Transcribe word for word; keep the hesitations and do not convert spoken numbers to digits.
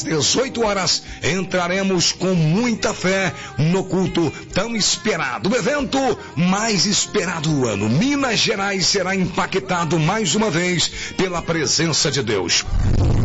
dezoito horas, entraremos com muita fé no culto tão esperado, o evento mais esperado do ano. Minas Gerais será impactado mais uma vez pela presença de Deus.